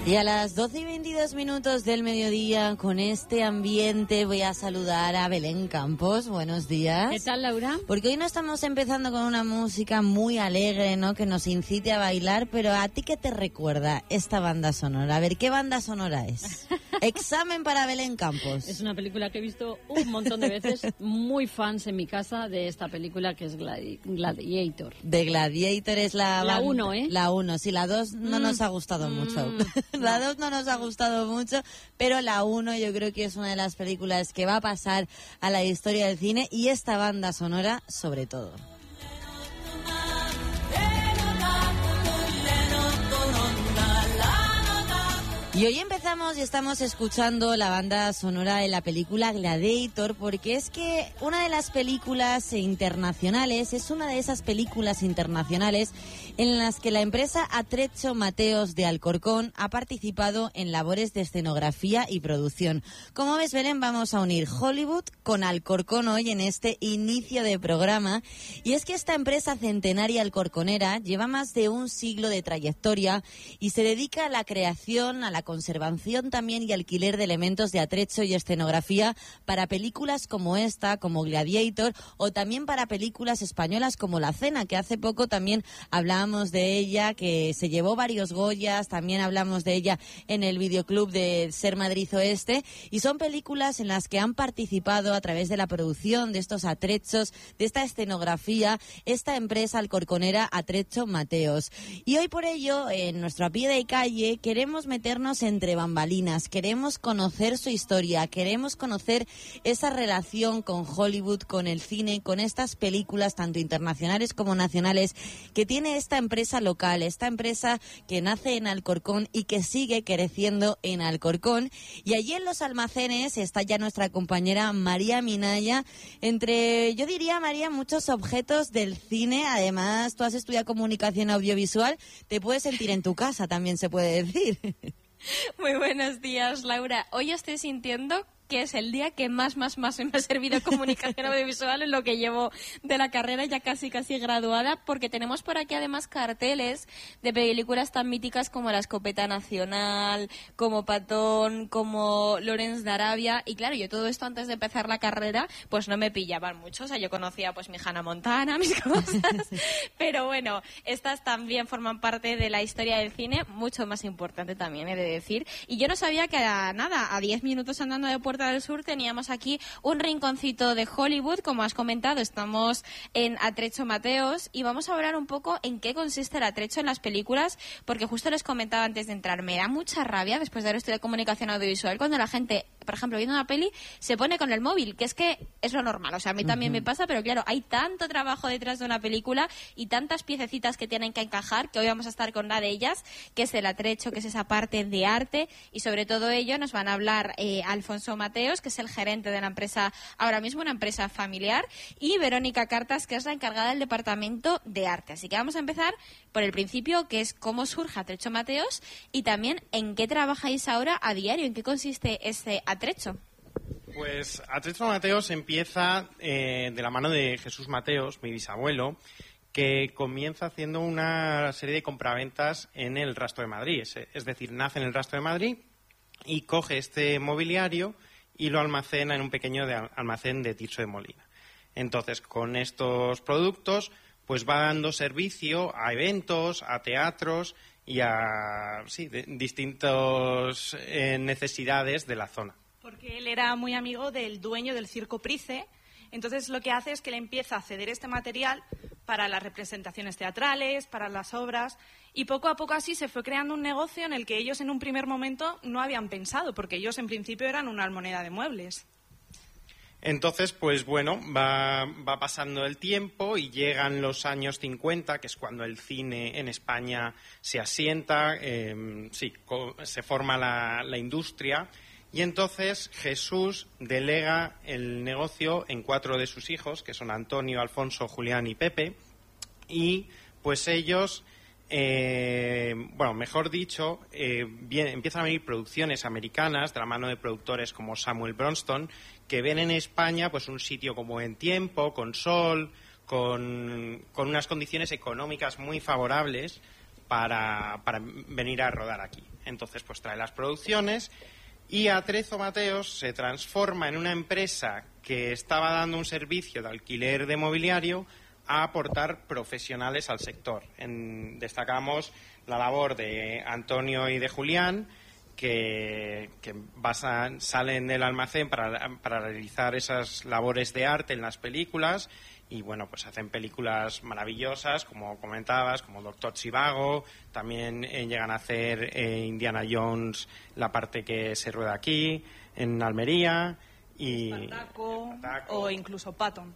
Y a las 12:22 del mediodía, con este ambiente, voy a saludar a Belén Campos. Buenos días. ¿Qué tal, Laura? Porque hoy no estamos empezando con una música muy alegre, ¿no?, que nos incite a bailar, pero ¿a ti qué te recuerda esta banda sonora? A ver, ¿qué banda sonora es? Examen para Belén Campos. Es una película que he visto un montón de veces, muy fans en mi casa de esta película, que es Gladiator. De Gladiator es la 1, ¿eh? La 1, sí, la 2 no nos ha gustado mucho. La 2 no nos ha gustado mucho, pero la 1 yo creo que es una de las películas que va a pasar a la historia del cine, y esta banda sonora sobre todo. Y hoy empezamos y estamos escuchando la banda sonora de la película Gladiator, porque es que una de las películas internacionales, es una de esas películas internacionales en las que la empresa Attrezzo Mateos de Alcorcón ha participado en labores de escenografía y producción. Como ves, Belén, vamos a unir Hollywood con Alcorcón hoy en este inicio de programa. Y es que esta empresa centenaria alcorconera lleva más de un siglo de trayectoria y se dedica a la creación, a la conservación también y alquiler de elementos de atrezzo y escenografía para películas como esta, como Gladiator, o también para películas españolas como La Cena, que hace poco también hablábamos de ella, que se llevó varios Goyas, también hablamos de ella en el videoclub de Ser Madrid Oeste, y son películas en las que han participado a través de la producción de estos atrezos, de esta escenografía, esta empresa alcorconera Attrezzo Mateos. Y hoy por ello, en nuestro A Pie de Calle, queremos meternos entre bambalinas, queremos conocer su historia, queremos conocer esa relación con Hollywood, con el cine, con estas películas tanto internacionales como nacionales que tiene esta empresa local, esta empresa que nace en Alcorcón y que sigue creciendo en Alcorcón. Y allí en los almacenes está ya nuestra compañera María Minaya, entre, yo diría, María, muchos objetos del cine. Además, tú has estudiado comunicación audiovisual, te puedes sentir en tu casa, también se puede decir. Muy buenos días, Laura. Hoy estoy sintiendo que es el día que más me ha servido comunicación audiovisual en lo que llevo de la carrera, ya casi graduada, porque tenemos por aquí además carteles de películas tan míticas como La Escopeta Nacional, como Patón, como Lawrence de Arabia, y claro, yo todo esto antes de empezar la carrera pues no me pillaban mucho, o sea, yo conocía pues mi Hannah Montana, mis cosas, pero bueno, estas también forman parte de la historia del cine, mucho más importante también he de decir, y yo no sabía que a 10 minutos andando de Puerta del Sur teníamos aquí un rinconcito de Hollywood. Como has comentado, estamos en Attrezzo Mateos y vamos a hablar un poco en qué consiste el atrezzo en las películas, porque justo les comentaba antes de entrar, me da mucha rabia después de haber estudiado comunicación audiovisual cuando la gente, por ejemplo, viendo una peli, se pone con el móvil, que es lo normal, o sea, a mí también me pasa, pero claro, hay tanto trabajo detrás de una película y tantas piececitas que tienen que encajar, que hoy vamos a estar con una de ellas, que es el atrezzo, que es esa parte de arte, y sobre todo ello nos van a hablar Alfonso Mateos, que es el gerente de la empresa, ahora mismo una empresa familiar, y Verónica Cartas, que es la encargada del departamento de arte. Así que vamos a empezar por el principio, que es cómo surge Attrezzo Mateos y también en qué trabajáis ahora a diario, en qué consiste este atrezzo. Pues Attrezzo Mateos empieza de la mano de Jesús Mateos, mi bisabuelo, que comienza haciendo una serie de compraventas en el Rastro de Madrid. Es decir, nace en el Rastro de Madrid y coge este mobiliario y lo almacena en un pequeño almacén de Tirso de Molina. Entonces, con estos productos, pues va dando servicio a eventos, a teatros y a distintas necesidades de la zona. Porque él era muy amigo del dueño del Circo Price, entonces lo que hace es que le empieza a ceder este material para las representaciones teatrales, para las obras, y poco a poco así se fue creando un negocio en el que ellos en un primer momento no habían pensado, porque ellos en principio eran una almoneda de muebles. Entonces, pues bueno, va pasando el tiempo y llegan los años 50, que es cuando el cine en España se asienta, se forma la industria, y entonces Jesús delega el negocio en 4 de sus hijos, que son Antonio, Alfonso, Julián y Pepe, y pues ellos... empiezan a venir producciones americanas de la mano de productores como Samuel Bronston, que ven en España pues un sitio con buen tiempo, con sol, con unas condiciones económicas muy favorables para venir a rodar aquí. Entonces, pues trae las producciones y Atrezo Mateos se transforma en una empresa que estaba dando un servicio de alquiler de mobiliario a aportar profesionales al sector. Destacamos la labor de Antonio y de Julián, que salen del almacén para realizar esas labores de arte en las películas y bueno, pues hacen películas maravillosas, como comentabas, como Doctor Zhivago, también llegan a hacer Indiana Jones, la parte que se rueda aquí, en Almería, y Espartaco, o incluso Patton.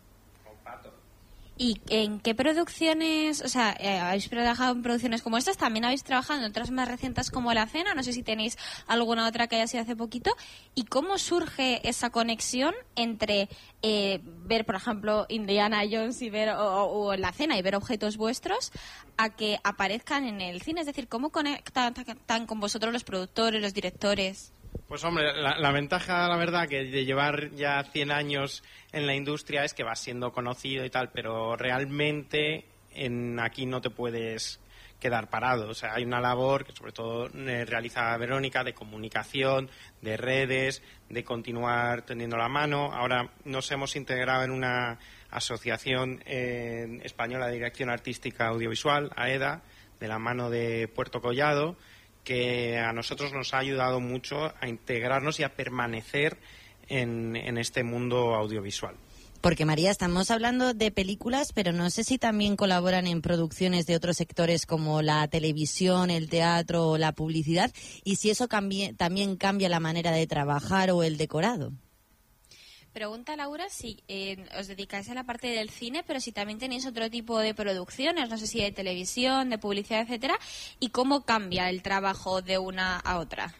¿Y en qué producciones, o sea, habéis trabajado en producciones como estas? ¿También habéis trabajado en otras más recientes como La Cena? No sé si tenéis alguna otra que haya sido hace poquito. ¿Y cómo surge esa conexión entre ver, por ejemplo, Indiana Jones y ver o La Cena y ver objetos vuestros a que aparezcan en el cine? Es decir, ¿cómo conectan con vosotros los productores, los directores? Pues hombre, la ventaja, la verdad, que de llevar ya 100 años en la industria es que vas siendo conocido y tal, pero realmente aquí no te puedes quedar parado. O sea, hay una labor que sobre todo realiza Verónica de comunicación, de redes, de continuar tendiendo la mano. Ahora nos hemos integrado en una asociación española de dirección artística audiovisual, AEDA, de la mano de Puerto Collado, que a nosotros nos ha ayudado mucho a integrarnos y a permanecer en este mundo audiovisual. Porque, María, estamos hablando de películas, pero no sé si también colaboran en producciones de otros sectores como la televisión, el teatro o la publicidad, y si eso también cambia la manera de trabajar o el decorado. Pregunta Laura si os dedicáis a la parte del cine, pero si también tenéis otro tipo de producciones, no sé si de televisión, de publicidad, etcétera, y cómo cambia el trabajo de una a otra.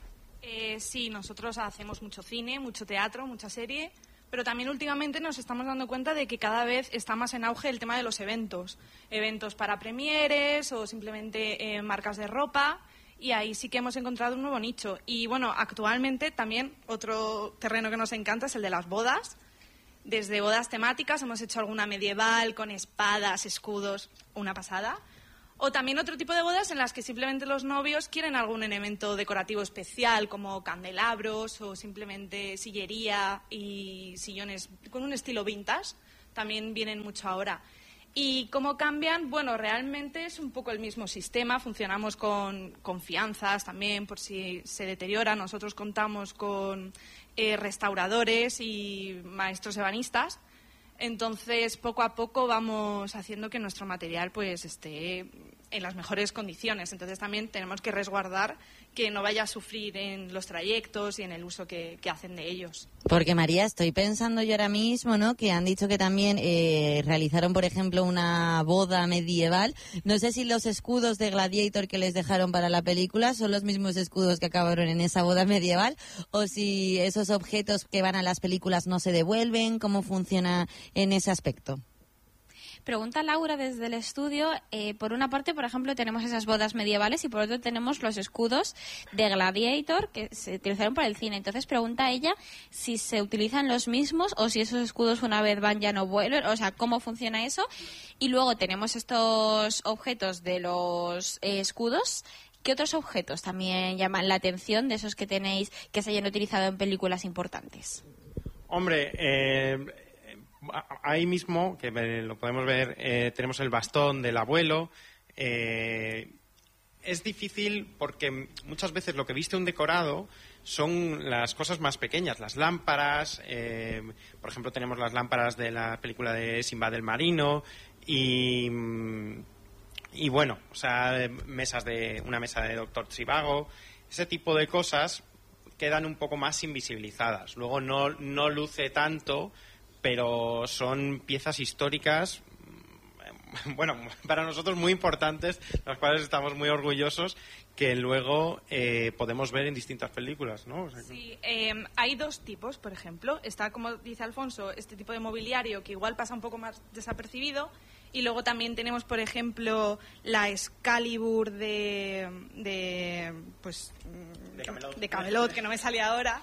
Sí, nosotros hacemos mucho cine, mucho teatro, mucha serie, pero también últimamente nos estamos dando cuenta de que cada vez está más en auge el tema de los eventos. Eventos para premieres o simplemente marcas de ropa. Y ahí sí que hemos encontrado un nuevo nicho. Y bueno, actualmente también otro terreno que nos encanta es el de las bodas. Desde bodas temáticas hemos hecho alguna medieval con espadas, escudos, una pasada. O también otro tipo de bodas en las que simplemente los novios quieren algún elemento decorativo especial, como candelabros o simplemente sillería y sillones con un estilo vintage. También vienen mucho ahora. ¿Y cómo cambian? Bueno, realmente es un poco el mismo sistema. Funcionamos con fianzas también por si se deteriora. Nosotros contamos con restauradores y maestros ebanistas. Entonces, poco a poco vamos haciendo que nuestro material pues esté en las mejores condiciones. Entonces, también tenemos que resguardar que no vaya a sufrir en los trayectos y en el uso que hacen de ellos. Porque, María, estoy pensando yo ahora mismo, ¿no?, que han dicho que también realizaron, por ejemplo, una boda medieval. No sé si los escudos de Gladiator que les dejaron para la película son los mismos escudos que acabaron en esa boda medieval, o si esos objetos que van a las películas no se devuelven. ¿Cómo funciona en ese aspecto? Pregunta Laura desde el estudio. Por una parte, por ejemplo, tenemos esas bodas medievales y por otro tenemos los escudos de Gladiator que se utilizaron para el cine. Entonces pregunta ella si se utilizan los mismos o si esos escudos una vez van ya no vuelven, o sea, cómo funciona eso. Y luego tenemos estos objetos de los escudos. ¿Qué otros objetos también llaman la atención de esos que tenéis que se hayan utilizado en películas importantes? Hombre, ahí mismo, que lo podemos ver, tenemos el bastón del abuelo. Es difícil porque muchas veces lo que viste un decorado son las cosas más pequeñas, las lámparas. Por ejemplo, tenemos las lámparas de la película de Sinbad el Marino y bueno, o sea, una mesa de Doctor Zhivago. Ese tipo de cosas quedan un poco más invisibilizadas. Luego no luce tanto, pero son piezas históricas, bueno, para nosotros muy importantes, las cuales estamos muy orgullosos, que luego podemos ver en distintas películas, ¿no? O sea, sí, hay dos tipos, por ejemplo. Está, como dice Alfonso, este tipo de mobiliario que igual pasa un poco más desapercibido. Y luego también tenemos, por ejemplo, la Excalibur de Camelot, que no me salía ahora.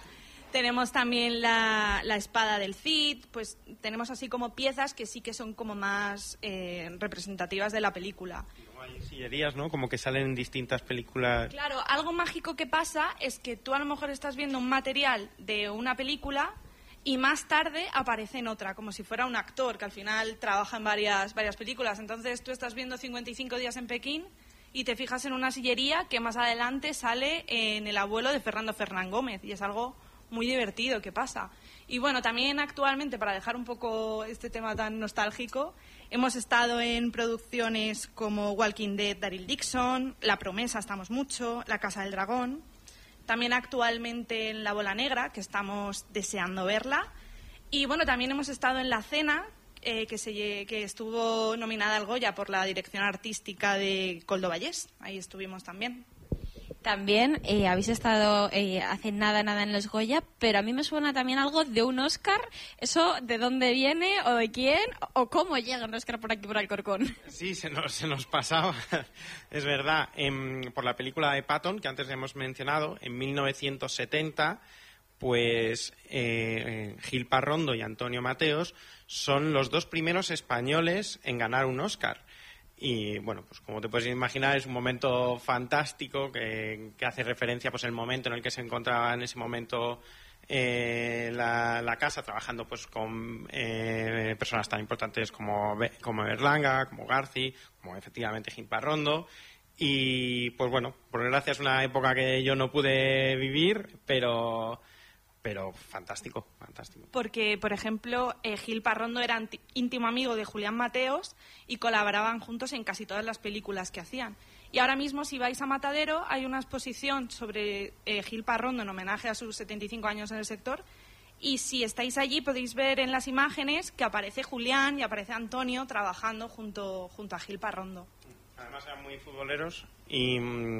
Tenemos también la espada del Cid, pues tenemos así como piezas que sí que son como más representativas de la película. Hay sillerías, ¿no? Como que salen en distintas películas. Claro, algo mágico que pasa es que tú a lo mejor estás viendo un material de una película y más tarde aparece en otra, como si fuera un actor que al final trabaja en varias películas. Entonces tú estás viendo 55 días en Pekín y te fijas en una sillería que más adelante sale en El abuelo de Fernando Fernán Gómez, y es algo muy divertido que pasa. Y bueno, también actualmente, para dejar un poco este tema tan nostálgico, hemos estado en producciones como Walking Dead, Daryl Dixon, La Promesa, estamos mucho, La Casa del Dragón. También actualmente en La Bola Negra, que estamos deseando verla. Y bueno, también hemos estado en La Cena, que estuvo nominada al Goya por la dirección artística de Koldo Vallés. Ahí estuvimos también. También habéis estado hace nada en los Goya, pero a mí me suena también algo de un Oscar. ¿Eso de dónde viene o de quién o cómo llega un Oscar por aquí, por Alcorcón? Sí, se nos pasaba, es verdad. Por la película de Patton, que antes hemos mencionado, en 1970, pues Gil Parrondo y Antonio Mateos son los dos primeros españoles en ganar un Oscar. Y bueno, pues como te puedes imaginar, es un momento fantástico que hace referencia pues el momento en el que se encontraba en ese momento la casa, trabajando pues con personas tan importantes como Berlanga, como Garci, como efectivamente Gil Parrondo. Y pues bueno, por desgracia es una época que yo no pude vivir, pero fantástico. Porque, por ejemplo, Gil Parrondo era íntimo amigo de Julián Mateos y colaboraban juntos en casi todas las películas que hacían. Y ahora mismo, si vais a Matadero, hay una exposición sobre Gil Parrondo en homenaje a sus 75 años en el sector. Y si estáis allí, podéis ver en las imágenes que aparece Julián y aparece Antonio trabajando junto a Gil Parrondo. Además eran muy futboleros y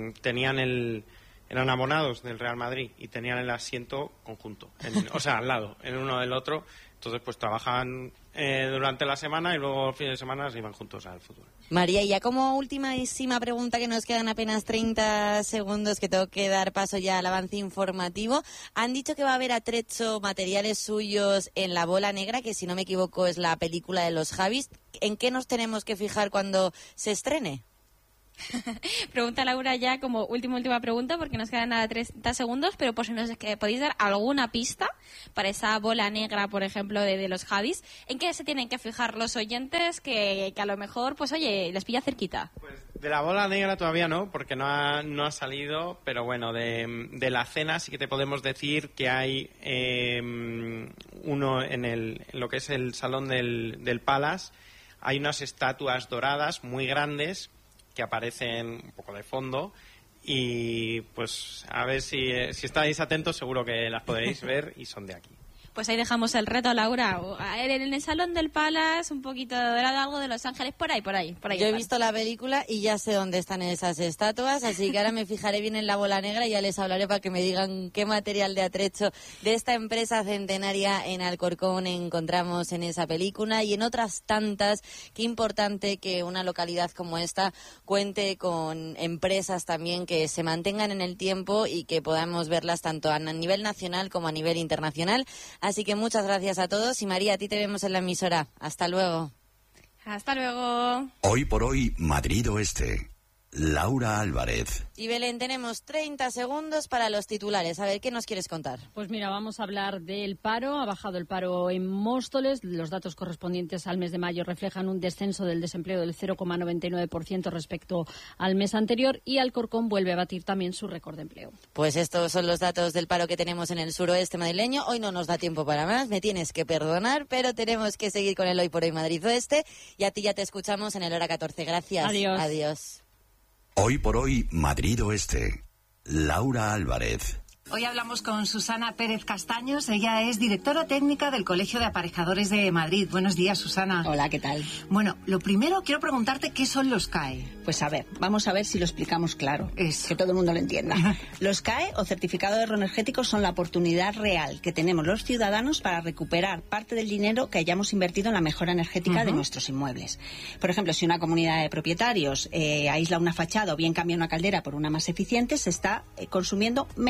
eran abonados del Real Madrid y tenían el asiento conjunto, o sea, al lado, en uno del otro. Entonces, pues trabajaban durante la semana y luego el fin de semana se iban juntos al fútbol. María, y ya como ultimísima pregunta, que nos quedan apenas 30 segundos, que tengo que dar paso ya al avance informativo. Han dicho que va a haber atrecho materiales suyos en La Bola Negra, que si no me equivoco es la película de los Javis. ¿En qué nos tenemos que fijar cuando se estrene? Pregunta Laura ya como última pregunta, porque nos quedan nada 30 segundos, pero pues si nos podéis dar alguna pista para esa Bola Negra, por ejemplo, de los Javis, ¿en qué se tienen que fijar los oyentes que a lo mejor, pues oye, les pilla cerquita? Pues de La Bola Negra todavía no, porque no ha salido, pero bueno, de La Cena sí que te podemos decir que hay uno en lo que es el salón del Palace, hay unas estatuas doradas muy grandes que aparecen un poco de fondo, y pues a ver si estáis atentos, seguro que las podéis ver y son de aquí. Pues ahí dejamos el reto, Laura. En el Salón del Palace, un poquito de dorado, algo de Los Ángeles, por ahí. Yo he visto la película y ya sé dónde están esas estatuas, así que ahora me fijaré bien en La Bola Negra y ya les hablaré para que me digan qué material de atrecho de esta empresa centenaria en Alcorcón encontramos en esa película y en otras tantas. Qué importante que una localidad como esta cuente con empresas también que se mantengan en el tiempo y que podamos verlas tanto a nivel nacional como a nivel internacional. Así que muchas gracias a todos y María, a ti te vemos en la emisora. Hasta luego. Hasta luego. Hoy por hoy, Madrid Oeste. Laura Álvarez. Y Belén, tenemos 30 segundos para los titulares. A ver, ¿qué nos quieres contar? Pues mira, vamos a hablar del paro. Ha bajado el paro en Móstoles. Los datos correspondientes al mes de mayo reflejan un descenso del desempleo del 0,99% respecto al mes anterior, y Alcorcón vuelve a batir también su récord de empleo. Pues estos son los datos del paro que tenemos en el suroeste madrileño. Hoy no nos da tiempo para más, me tienes que perdonar, pero tenemos que seguir con el Hoy por Hoy Madrid Oeste, y a ti ya te escuchamos en el hora 14. Gracias. Adiós. Hoy por hoy, Madrid Oeste. Laura Álvarez. Hoy hablamos con Susana Pérez Castaños. Ella es directora técnica del Colegio de Aparejadores de Madrid. Buenos días, Susana. Hola, ¿qué tal? Bueno, lo primero quiero preguntarte qué son los CAE. Pues a ver, vamos a ver si lo explicamos claro, Eso. que todo el mundo lo entienda. Los CAE, o certificados de ahorro energético, son la oportunidad real que tenemos los ciudadanos para recuperar parte del dinero que hayamos invertido en la mejora energética de nuestros inmuebles. Por ejemplo, si una comunidad de propietarios aísla una fachada o bien cambia una caldera por una más eficiente, se está consumiendo menos energía.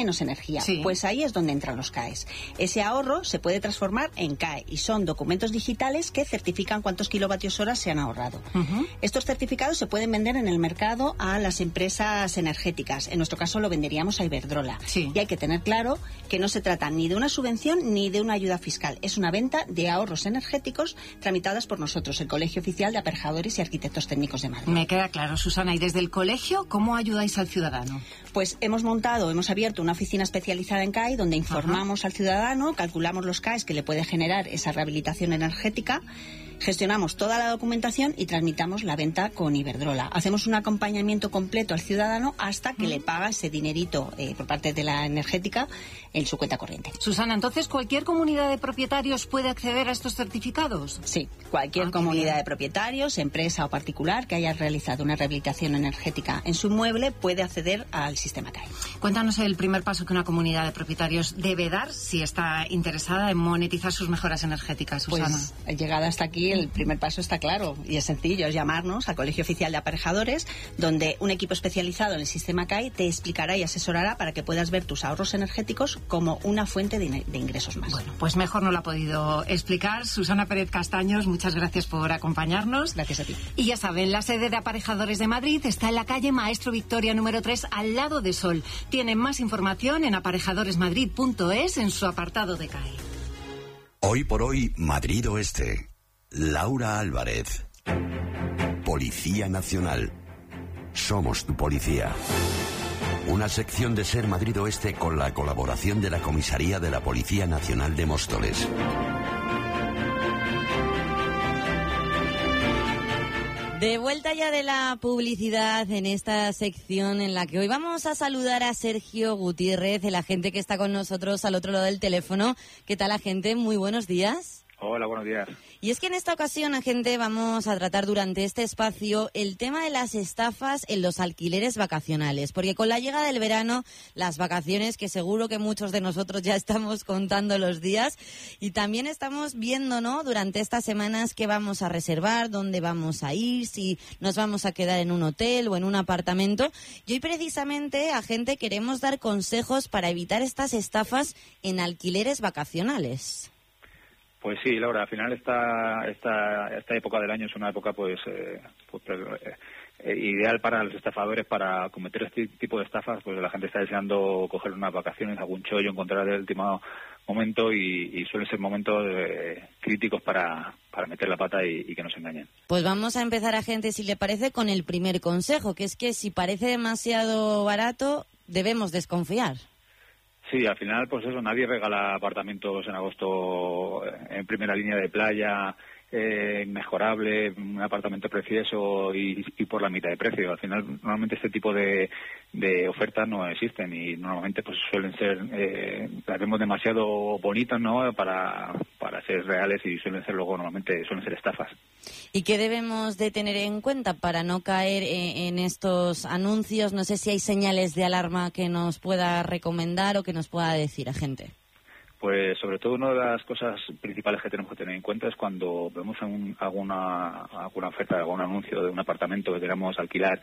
energía. Sí. Pues ahí es donde entran los CAEs. Ese ahorro se puede transformar en CAE y son documentos digitales que certifican cuántos kilovatios hora se han ahorrado. Estos certificados se pueden vender en el mercado a las empresas energéticas. En nuestro caso lo venderíamos a Iberdrola. Sí. Y hay que tener claro que no se trata ni de una subvención ni de una ayuda fiscal. Es una venta de ahorros energéticos tramitadas por nosotros, el Colegio Oficial de Aparejadores y Arquitectos Técnicos de Madrid. Me queda claro, Susana. ¿Y desde el colegio cómo ayudáis al ciudadano? Pues hemos abierto una oficina especializada en CAE donde informamos al ciudadano, calculamos los CAEs que le puede generar esa rehabilitación energética, gestionamos toda la documentación y tramitamos la venta con Iberdrola. Hacemos un acompañamiento completo al ciudadano hasta que le paga ese dinerito por parte de la energética en su cuenta corriente. Susana, entonces ¿cualquier comunidad de propietarios puede acceder a estos certificados? Sí, cualquier comunidad de propietarios, empresa o particular que haya realizado una rehabilitación energética en su inmueble puede acceder al sistema CAE. Cuéntanos el primer paso que una comunidad de propietarios debe dar si está interesada en monetizar sus mejoras energéticas, Susana. Pues llegada hasta aquí, el primer paso está claro y es sencillo, es llamarnos al Colegio Oficial de Aparejadores, donde un equipo especializado en el sistema CAE te explicará y asesorará para que puedas ver tus ahorros energéticos como una fuente de ingresos más. Bueno, pues mejor no lo ha podido explicar. Susana Pérez Castaños, muchas gracias por acompañarnos. Gracias a ti. Y ya saben, la sede de Aparejadores de Madrid está en la calle Maestro Victoria número 3, al lado de Sol. Tienen más información en aparejadoresmadrid.es en su apartado de CAE. Hoy por hoy, Madrid Oeste. Laura Álvarez. Policía Nacional. Somos tu policía. Una sección de Ser Madrid Oeste con la colaboración de la Comisaría de la Policía Nacional de Móstoles. De vuelta ya de la publicidad en esta sección en la que hoy vamos a saludar a Sergio Gutiérrez, el agente que está con nosotros al otro lado del teléfono. ¿Qué tal, agente? Muy buenos días. Hola, buenos días. Y es que en esta ocasión, agente, vamos a tratar durante este espacio el tema de las estafas en los alquileres vacacionales, porque con la llegada del verano, las vacaciones, que seguro que muchos de nosotros ya estamos contando los días, y también estamos viendo, ¿no?, durante estas semanas qué vamos a reservar, dónde vamos a ir, si nos vamos a quedar en un hotel o en un apartamento. Y hoy precisamente, agente, queremos dar consejos para evitar estas estafas en alquileres vacacionales. Pues sí, Laura, al final esta época del año es una época ideal para los estafadores para cometer este tipo de estafas. Pues la gente está deseando coger unas vacaciones, algún chollo, encontrar el último momento y suelen ser momentos críticos para meter la pata y que nos engañen. Pues vamos a empezar, agente, si le parece, con el primer consejo, que es que si parece demasiado barato, debemos desconfiar. Sí, al final, pues eso, nadie regala apartamentos en agosto en primera línea de playa, mejorable, un apartamento precioso y por la mitad de precio. Al final, normalmente este tipo de ofertas no existen y normalmente pues suelen ser, las vemos demasiado bonitas, ¿no?, para ser reales y suelen ser estafas. ¿Y qué debemos de tener en cuenta para no caer en estos anuncios? No sé si hay señales de alarma que nos pueda recomendar o que nos pueda decir, agente. Pues sobre todo una de las cosas principales que tenemos que tener en cuenta es cuando vemos alguna oferta, algún anuncio de un apartamento que queramos alquilar,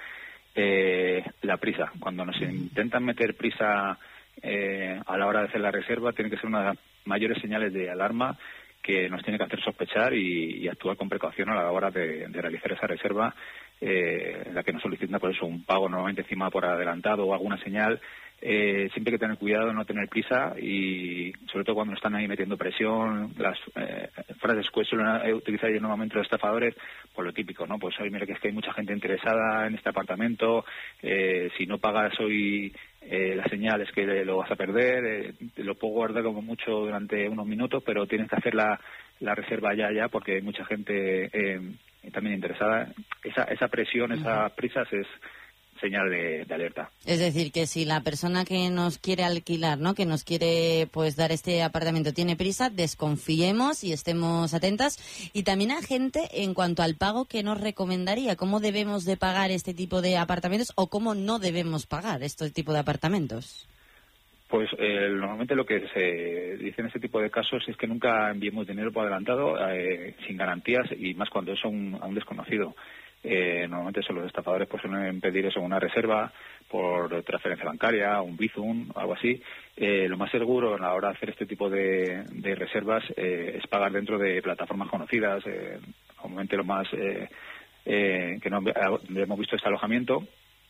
la prisa. Cuando nos intentan meter prisa a la hora de hacer la reserva, tiene que ser una de las mayores señales de alarma que nos tiene que hacer sospechar y actuar con precaución a la hora de realizar esa reserva, en la que nos solicitan por eso un pago normalmente encima por adelantado o alguna señal. Siempre hay que tener cuidado, no tener prisa y sobre todo cuando están ahí metiendo presión, las frases que suelen utilizar normalmente los estafadores, pues lo típico, ¿no? Pues hoy mira que es que hay mucha gente interesada en este apartamento, si no pagas hoy la señal es que lo vas a perder, lo puedo guardar como mucho durante unos minutos, pero tienes que hacer la reserva ya porque hay mucha gente también interesada. Esa presión, esas prisas es señal de alerta. Es decir, que si la persona que nos quiere alquilar, ¿no?, que nos quiere pues dar este apartamento tiene prisa, desconfiemos y estemos atentas. Y también, agente, en cuanto al pago, ¿qué nos recomendaría? ¿Cómo debemos de pagar este tipo de apartamentos o cómo no debemos pagar este tipo de apartamentos? Pues normalmente lo que se dice en este tipo de casos es que nunca enviemos dinero por adelantado sin garantías y más cuando es a un desconocido. Normalmente los estafadores pues suelen pedir eso, una reserva por transferencia bancaria, un Bizum, algo así. Lo más seguro a la hora de hacer este tipo de reservas es pagar dentro de plataformas conocidas. Normalmente lo más que no hemos visto este alojamiento.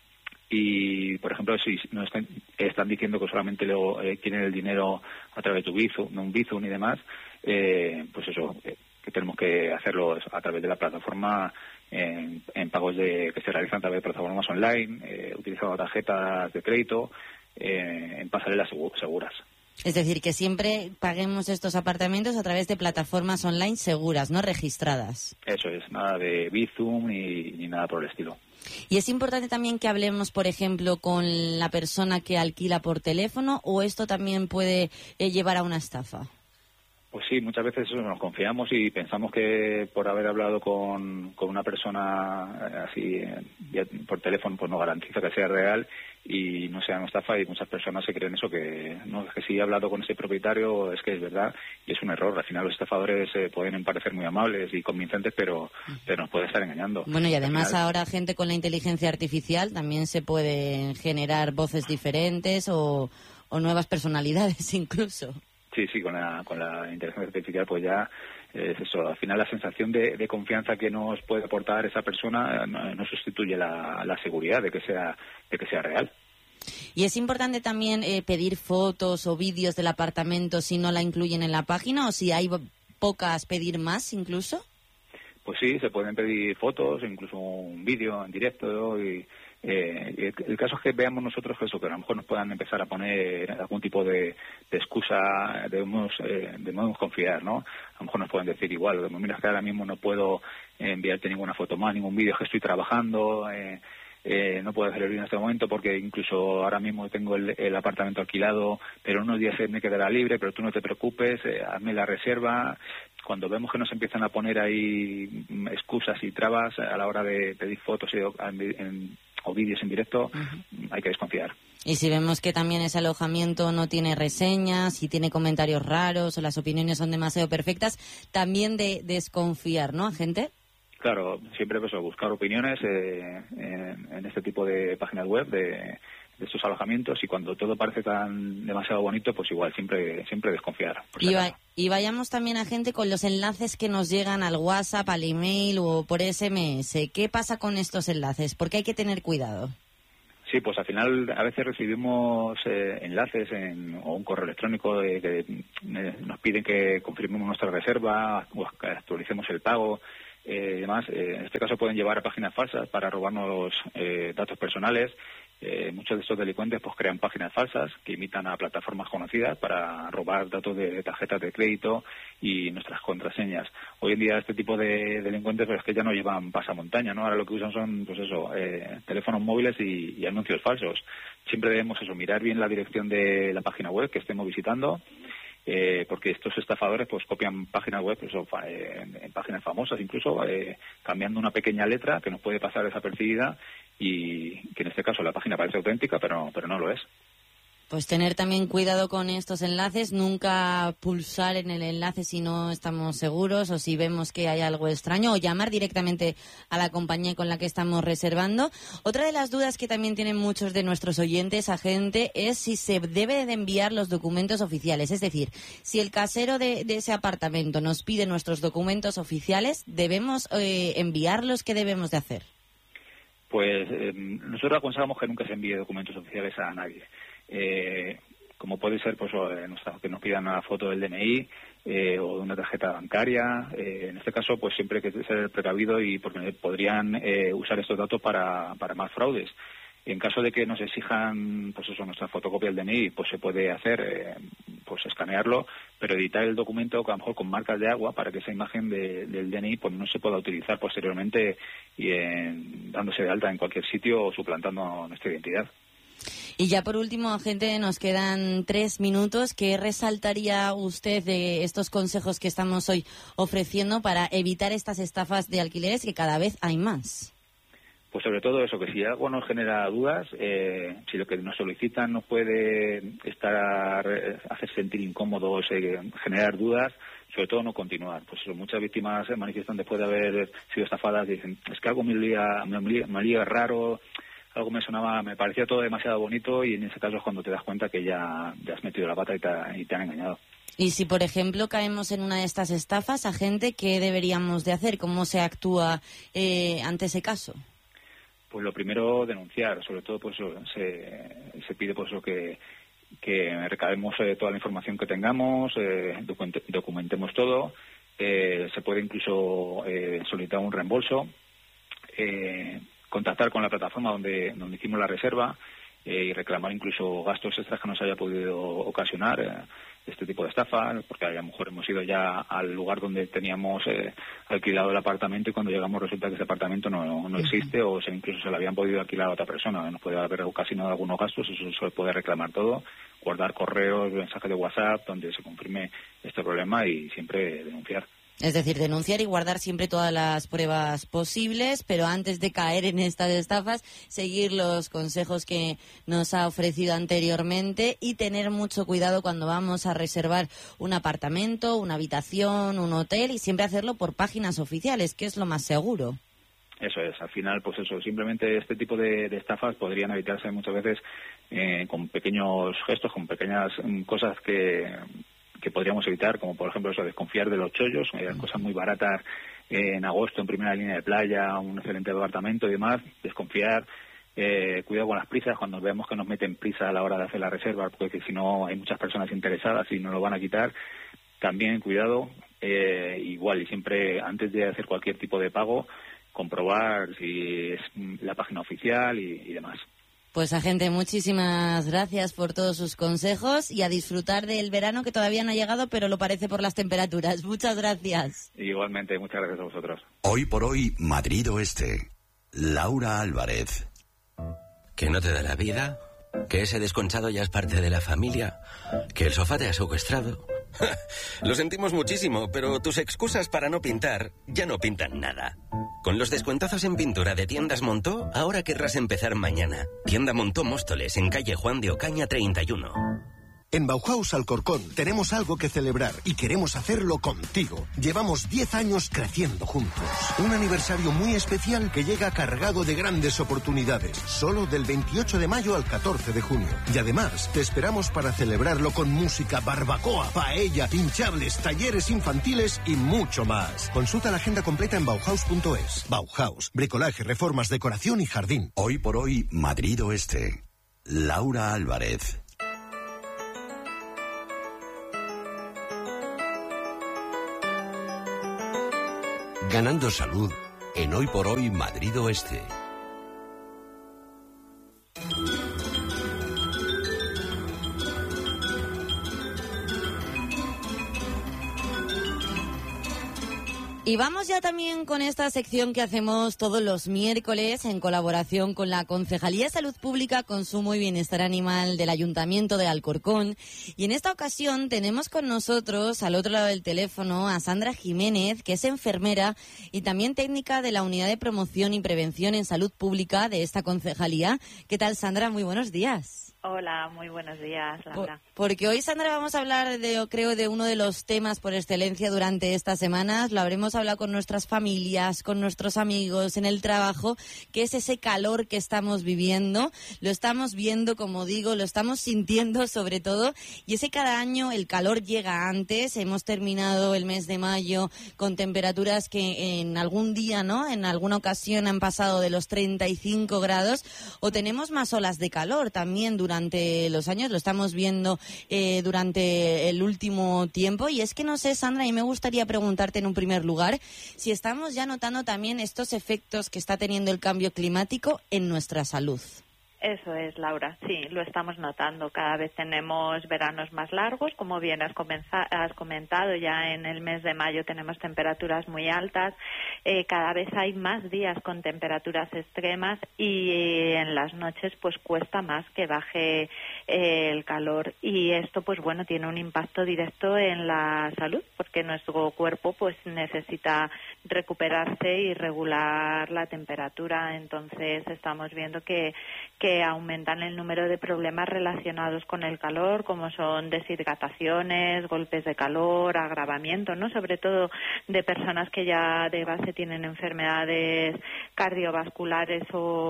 Y, por ejemplo, si nos están diciendo que solamente quieren el dinero a través de un Bizum y demás, pues eso, que tenemos que hacerlo a través de la plataforma en pagos que se realizan a través de plataformas online, utilizando tarjetas de crédito, en pasarelas seguras. Es decir, que siempre paguemos estos apartamentos a través de plataformas online seguras, no registradas. Eso es, nada de Bizum ni nada por el estilo. Y es importante también que hablemos, por ejemplo, con la persona que alquila por teléfono, ¿o esto también puede llevar a una estafa? Pues sí, muchas veces nos confiamos y pensamos que por haber hablado con una persona así por teléfono pues no garantiza que sea real y no sea una estafa, y muchas personas se creen eso, que no, es que si he hablado con ese propietario es que es verdad, y es un error. Al final los estafadores pueden parecer muy amables y convincentes, pero nos pueden estar engañando. Bueno, y además ahora gente con la inteligencia artificial también se pueden generar voces diferentes o nuevas personalidades incluso. Sí, con la inteligencia artificial pues ya es eso. Al final la sensación de confianza que nos puede aportar esa persona no sustituye la seguridad de que sea real. Y es importante también pedir fotos o vídeos del apartamento si no la incluyen en la página, o si hay pocas, pedir más incluso. Pues sí, se pueden pedir fotos, incluso un vídeo en directo. Y el caso es que veamos nosotros eso, que a lo mejor nos puedan empezar a poner algún tipo de excusa, debemos confiar, ¿no? A lo mejor nos pueden decir igual, mira, es que ahora mismo no puedo enviarte ninguna foto más, ningún vídeo, es que estoy trabajando, no puedo hacer el vídeo en este momento porque incluso ahora mismo tengo el apartamento alquilado, pero unos días me quedará libre, pero tú no te preocupes, hazme la reserva. Cuando vemos que nos empiezan a poner ahí excusas y trabas a la hora de pedir fotos o vídeos en directo, hay que desconfiar. Y si vemos que también ese alojamiento no tiene reseñas y tiene comentarios raros o las opiniones son demasiado perfectas, también de desconfiar, ¿no, gente? Claro, siempre pues, buscar opiniones en este tipo de páginas web de estos alojamientos, y cuando todo parece tan demasiado bonito, pues igual, siempre desconfiar. Y vayamos también a gente con los enlaces que nos llegan al WhatsApp, al email o por SMS. ¿Qué pasa con estos enlaces? Porque hay que tener cuidado. Sí, pues al final a veces recibimos enlaces o un correo electrónico que nos piden que confirmemos nuestra reserva o que actualicemos el pago. Además, en este caso pueden llevar a páginas falsas para robarnos datos personales. Muchos de estos delincuentes pues crean páginas falsas que imitan a plataformas conocidas para robar datos de tarjetas de crédito y nuestras contraseñas. Hoy en día este tipo de delincuentes pues, es que ya no llevan pasamontaña, ¿no? Ahora lo que usan son pues eso, teléfonos móviles y anuncios falsos. Siempre debemos eso, mirar bien la dirección de la página web que estemos visitando, porque estos estafadores pues copian páginas web pues, en páginas famosas, incluso cambiando una pequeña letra que nos puede pasar desapercibida, y que en este caso la página parece auténtica, pero no lo es. Pues tener también cuidado con estos enlaces, nunca pulsar en el enlace si no estamos seguros o si vemos que hay algo extraño, o llamar directamente a la compañía con la que estamos reservando. Otra de las dudas que también tienen muchos de nuestros oyentes, agente, es si se debe de enviar los documentos oficiales. Es decir, si el casero de ese apartamento nos pide nuestros documentos oficiales, ¿debemos enviarlos? ¿Qué debemos de hacer? Pues nosotros aconsejamos que nunca se envíe documentos oficiales a nadie. Como puede ser pues que nos pidan una foto del DNI o de una tarjeta bancaria. En este caso pues siempre hay que ser precavido, y porque podrían usar estos datos para más fraudes. En caso de que nos exijan pues eso, nuestra fotocopia del DNI, pues se puede hacer pues escanearlo, pero editar el documento a lo mejor con marcas de agua para que esa imagen del DNI pues no se pueda utilizar posteriormente y dándose de alta en cualquier sitio o suplantando nuestra identidad. Y ya por último, agente, nos quedan 3 minutos. ¿Qué resaltaría usted de estos consejos que estamos hoy ofreciendo para evitar estas estafas de alquileres, que cada vez hay más? Pues sobre todo eso, que si algo nos genera dudas, si lo que nos solicitan nos puede hacer sentir incómodos, generar dudas, sobre todo no continuar. Pues eso, muchas víctimas se manifiestan después de haber sido estafadas, dicen, es que algo me olía raro, algo me parecía todo demasiado bonito, y en ese caso es cuando te das cuenta que ya has metido la pata y te han engañado. Y si, por ejemplo, caemos en una de estas estafas, agente, ¿qué deberíamos de hacer? ¿Cómo se actúa ante ese caso? Pues lo primero, denunciar. Sobre todo, pues se pide pues lo que recabemos toda la información que tengamos, documentemos todo. Se puede incluso solicitar un reembolso, contactar con la plataforma donde hicimos la reserva y reclamar incluso gastos extras que nos haya podido ocasionar este tipo de estafa, porque a lo mejor hemos ido ya al lugar donde teníamos alquilado el apartamento y cuando llegamos resulta que ese apartamento no existe, o incluso se lo habían podido alquilar a otra persona. Nos puede haber ocasionado algunos gastos, eso se puede reclamar todo, guardar correos, mensajes de WhatsApp donde se confirme este problema y siempre denunciar. Es decir, denunciar y guardar siempre todas las pruebas posibles, pero antes de caer en estas estafas, seguir los consejos que nos ha ofrecido anteriormente y tener mucho cuidado cuando vamos a reservar un apartamento, una habitación, un hotel, y siempre hacerlo por páginas oficiales, que es lo más seguro. Eso es, al final, pues eso, simplemente este tipo de estafas podrían evitarse muchas veces con pequeños gestos, con pequeñas cosas que podríamos evitar, como por ejemplo eso, desconfiar de los chollos, cosas muy baratas en agosto en primera línea de playa, un excelente apartamento y demás, desconfiar, cuidado con las prisas, cuando vemos que nos meten prisa a la hora de hacer la reserva, porque si no hay muchas personas interesadas y no lo van a quitar, también cuidado, igual, y siempre antes de hacer cualquier tipo de pago, comprobar si es la página oficial y demás. Pues, agente, muchísimas gracias por todos sus consejos y a disfrutar del verano, que todavía no ha llegado, pero lo parece por las temperaturas. Muchas gracias. Igualmente, muchas gracias a vosotros. Hoy por hoy, Madrid Oeste. Laura Álvarez. ¿Que no te da la vida? ¿Que ese desconchado ya es parte de la familia? ¿Que el sofá te ha secuestrado? Lo sentimos muchísimo, pero tus excusas para no pintar ya no pintan nada. Con los descuentazos en pintura de Tiendas Montó, ahora querrás empezar mañana. Tienda Montó Móstoles, en calle Juan de Ocaña 31. En Bauhaus Alcorcón tenemos algo que celebrar y queremos hacerlo contigo. Llevamos 10 años creciendo juntos. Un aniversario muy especial que llega cargado de grandes oportunidades. Solo del 28 de mayo al 14 de junio. Y además te esperamos para celebrarlo con música, barbacoa, paella, hinchables, talleres infantiles y mucho más. Consulta la agenda completa en Bauhaus.es. Bauhaus, bricolaje, reformas, decoración y jardín. Hoy por hoy, Madrid Oeste. Laura Álvarez. Ganando salud en Hoy por Hoy Madrid Oeste. Y vamos ya también con esta sección que hacemos todos los miércoles en colaboración con la Concejalía de Salud Pública, Consumo y Bienestar Animal del Ayuntamiento de Alcorcón. Y en esta ocasión tenemos con nosotros, al otro lado del teléfono, a Sandra Jiménez, que es enfermera y también técnica de la Unidad de Promoción y Prevención en Salud Pública de esta concejalía. ¿Qué tal, Sandra? Muy buenos días. Hola, muy buenos días, Laura. Porque hoy, Sandra, vamos a hablar de uno de los temas por excelencia durante estas semanas. Lo habremos hablado con nuestras familias, con nuestros amigos, en el trabajo, que es ese calor que estamos viviendo. Lo estamos viendo, como digo, lo estamos sintiendo sobre todo. Y ese cada año el calor llega antes. Hemos terminado el mes de mayo con temperaturas que en algún día, ¿no?, en alguna ocasión han pasado de los 35 grados. O tenemos más olas de calor también durante los años, lo estamos viendo durante el último tiempo. Y es que no sé, Sandra, y me gustaría preguntarte en un primer lugar si estamos ya notando también estos efectos que está teniendo el cambio climático en nuestra salud. Eso es, Laura, sí, lo estamos notando. Cada vez tenemos veranos más largos, como bien has comentado, ya en el mes de mayo tenemos temperaturas muy altas, cada vez hay más días con temperaturas extremas y en las noches pues cuesta más que baje el calor. Y esto, pues bueno, tiene un impacto directo en la salud, porque nuestro cuerpo pues necesita recuperarse y regular la temperatura. Entonces estamos viendo que aumentan el número de problemas relacionados con el calor, como son deshidrataciones, golpes de calor, agravamiento, ¿no? Sobre todo de personas que ya de base tienen enfermedades cardiovasculares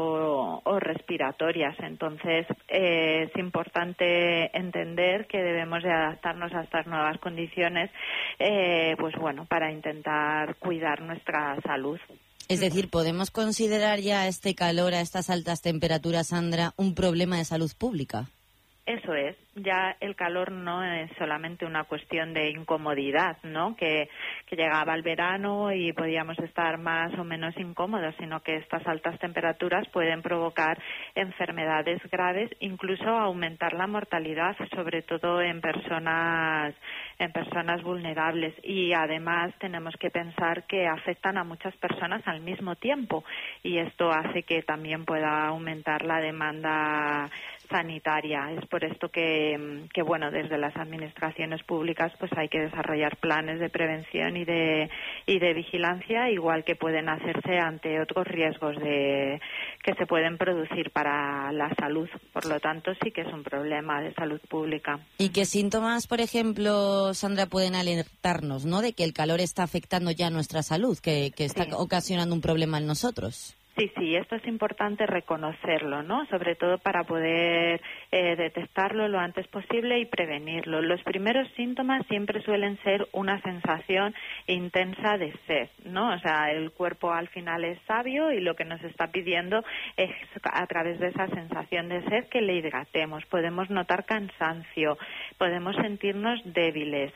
o respiratorias. Entonces es importante entender que debemos de adaptarnos a estas nuevas condiciones, pues bueno, para intentar cuidar nuestra salud. Es decir, ¿podemos considerar ya este calor a estas altas temperaturas, Sandra, un problema de salud pública? Eso es, ya el calor no es solamente una cuestión de incomodidad, ¿no? Que llegaba el verano y podíamos estar más o menos incómodos, sino que estas altas temperaturas pueden provocar enfermedades graves, incluso aumentar la mortalidad, sobre todo en personas vulnerables. Y además tenemos que pensar que afectan a muchas personas al mismo tiempo, y esto hace que también pueda aumentar la demanda sanitaria. Es por esto que bueno, desde las administraciones públicas pues hay que desarrollar planes de prevención y de vigilancia, igual que pueden hacerse ante otros riesgos que se pueden producir para la salud. Por lo tanto, sí que es un problema de salud pública. ¿Y qué síntomas, por ejemplo, Sandra, pueden alertarnos, ¿no?, de que el calor está afectando ya nuestra salud, que está ocasionando un problema en nosotros? Sí, esto es importante reconocerlo, ¿no? Sobre todo para poder detectarlo lo antes posible y prevenirlo. Los primeros síntomas siempre suelen ser una sensación intensa de sed, ¿no? O sea, el cuerpo al final es sabio y lo que nos está pidiendo es, a través de esa sensación de sed, que le hidratemos. Podemos notar cansancio, podemos sentirnos débiles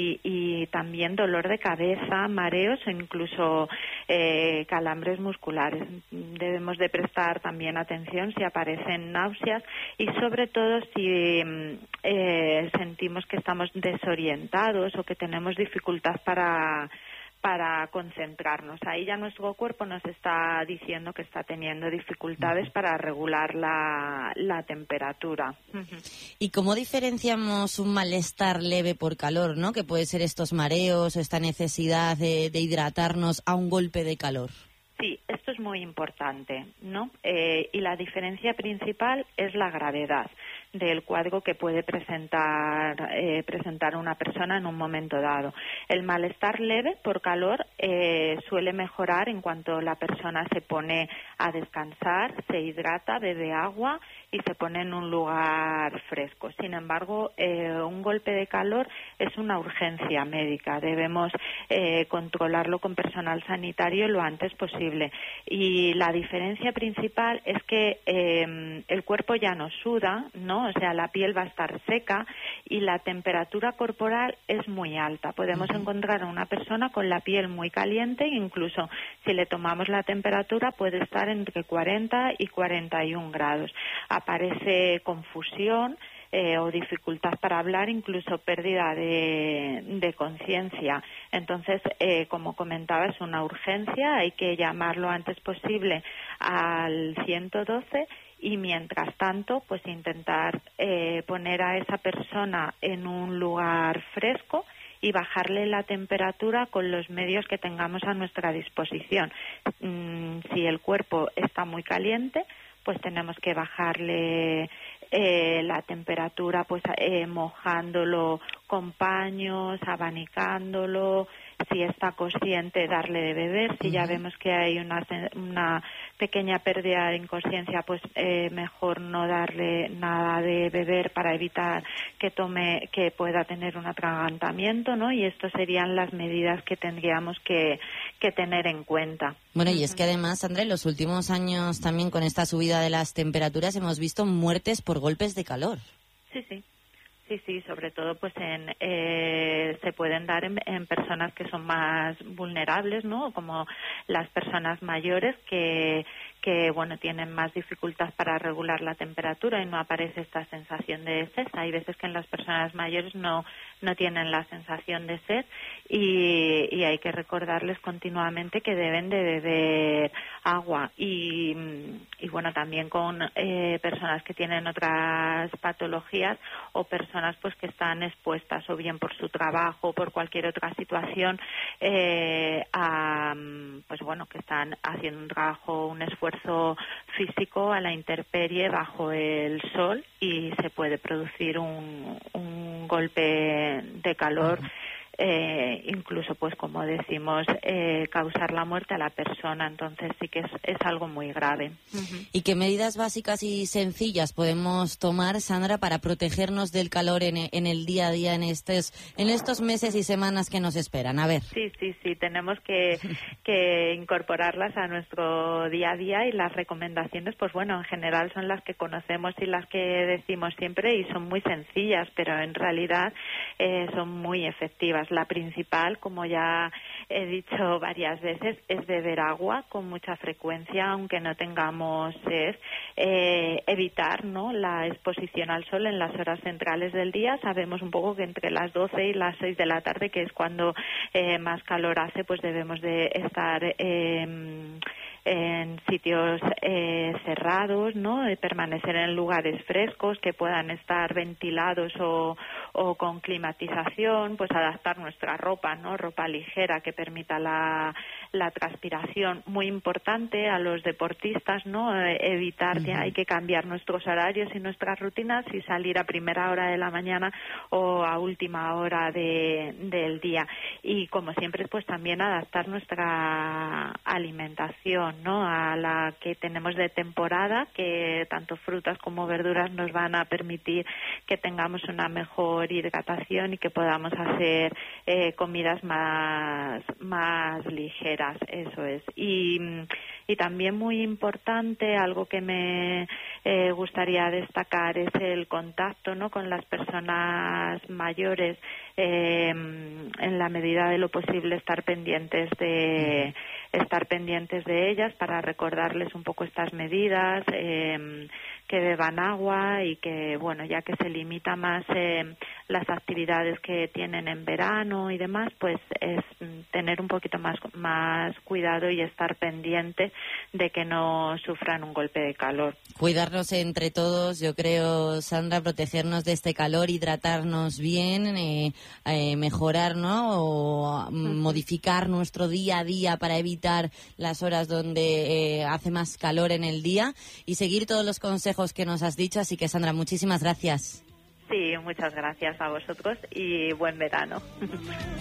y también dolor de cabeza, mareos o incluso calambres musculares. Debemos de prestar también atención si aparecen náuseas y sobre todo si sentimos que estamos desorientados o que tenemos dificultad para concentrarnos. Ahí ya nuestro cuerpo nos está diciendo que está teniendo dificultades para regular la temperatura. ¿Y cómo diferenciamos un malestar leve por calor, ¿no?, que puede ser estos mareos o esta necesidad de hidratarnos, a un golpe de calor? Sí, esto es muy importante, ¿no? Y la diferencia principal es la gravedad del cuadro que puede presentar una persona en un momento dado. El malestar leve por calor suele mejorar en cuanto la persona se pone a descansar, se hidrata, bebe agua y se pone en un lugar fresco. Sin embargo, un golpe de calor es una urgencia médica. Debemos controlarlo con personal sanitario lo antes posible. Y la diferencia principal es que el cuerpo ya no suda, ¿no? O sea, la piel va a estar seca y la temperatura corporal es muy alta. Podemos encontrar a una persona con la piel muy caliente, incluso si le tomamos la temperatura puede estar entre 40 y 41 grados. Aparece confusión o dificultad para hablar, incluso pérdida de conciencia. Entonces, como comentaba, es una urgencia, hay que llamar lo antes posible al 112 y mientras tanto, pues intentar poner a esa persona en un lugar fresco y bajarle la temperatura con los medios que tengamos a nuestra disposición. Si el cuerpo está muy caliente, pues tenemos que bajarle la temperatura, pues mojándolo con paños, abanicándolo. Si está consciente, darle de beber. Si ya vemos que hay una pequeña pérdida de inconsciencia, pues mejor no darle nada de beber para evitar que pueda tener un atragantamiento, ¿no? Y estas serían las medidas que tendríamos que tener en cuenta. Bueno, y es que además, Sandra, en los últimos años también con esta subida de las temperaturas hemos visto muertes por golpes de calor. Sí, sobre todo pues se pueden dar en personas que son más vulnerables, ¿no? Como las personas mayores que que bueno, tienen más dificultad para regular la temperatura y no aparece esta sensación de sed. Hay veces que en las personas mayores no tienen la sensación de sed y hay que recordarles continuamente que deben de beber agua y bueno, también con personas que tienen otras patologías o personas pues que están expuestas o bien por su trabajo o por cualquier otra situación pues bueno, que están haciendo un trabajo, un esfuerzo físico a la intemperie bajo el sol y se puede producir un golpe de calor, incluso pues como decimos, causar la muerte a la persona. Entonces sí que es algo muy grave. ¿Y qué medidas básicas y sencillas podemos tomar, Sandra, para protegernos del calor en el día a día en estos meses y semanas que nos esperan? A ver. Sí, tenemos que incorporarlas a nuestro día a día, y las recomendaciones, pues bueno, en general son las que conocemos y las que decimos siempre, y son muy sencillas, pero en realidad son muy efectivas. La principal, como ya he dicho varias veces, es beber agua con mucha frecuencia, aunque no tengamos sed. Evitar, ¿no?, la exposición al sol en las horas centrales del día. Sabemos un poco que entre las 12 y las 6 de la tarde, que es cuando más calor hace, pues debemos de estar en sitios cerrados, ¿no?, permanecer en lugares frescos que puedan estar ventilados o con climatización, pues adaptar nuestra ropa, ¿no?, ropa ligera que permita la transpiración. Muy importante a los deportistas, ¿no?, evitar que hay que cambiar nuestros horarios y nuestras rutinas y salir a primera hora de la mañana o a última hora del día. Y como siempre, pues también adaptar nuestra alimentación, ¿no?, a la que tenemos de temporada, que tanto frutas como verduras nos van a permitir que tengamos una mejor hidratación y que podamos hacer comidas más ligeras, eso es. Y también muy importante, algo que me gustaría destacar, es el contacto, ¿no?, con las personas mayores, en la medida de lo posible estar pendientes de ellas para recordarles un poco estas medidas, que beban agua y que, bueno, ya que se limita más las actividades que tienen en verano y demás, pues es tener un poquito más cuidado y estar pendiente de que no sufran un golpe de calor. Cuidarnos entre todos, yo creo, Sandra, protegernos de este calor, hidratarnos bien, mejorar, ¿no?, o modificar nuestro día a día para evitar las horas donde hace más calor en el día, y seguir todos los consejos que nos has dicho. Así que, Sandra, muchísimas gracias. Sí, muchas gracias a vosotros y buen verano.